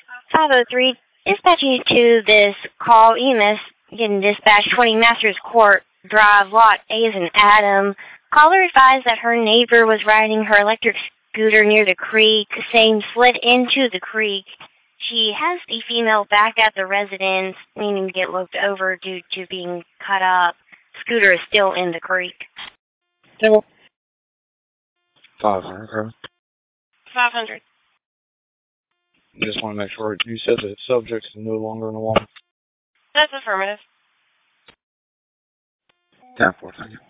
503, dispatching to this call. EMS getting dispatched 20 Masters Court Drive, Lot A as in Adam. Caller advised that her neighbor was riding her electric scooter near the creek. Same slid into the creek. She has the female back at the residence, needing to get looked over due to being cut up. Scooter is still in the creek. 500. 500. Just want to make sure. You said the subject is no longer in the water. That's affirmative. 10-4, thank you.